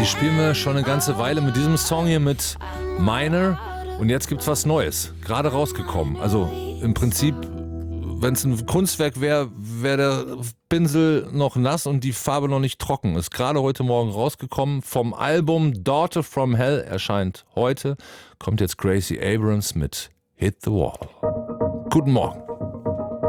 Die spielen wir schon eine ganze Weile mit diesem Song hier mit Minor. Und jetzt gibt's was Neues, gerade rausgekommen. Also im Prinzip, wenn es ein Kunstwerk wäre, wäre der Pinsel noch nass und die Farbe noch nicht trocken. Ist gerade heute Morgen rausgekommen vom Album Daughter from Hell, erscheint heute. Kommt jetzt Gracie Abrams mit Hit the Wall. Guten Morgen.